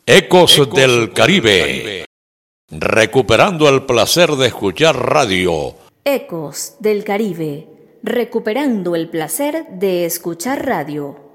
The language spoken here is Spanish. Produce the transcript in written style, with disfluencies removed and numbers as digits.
Ecos del Caribe, recuperando el placer de escuchar radio. Ecos del Caribe, recuperando el placer de escuchar radio.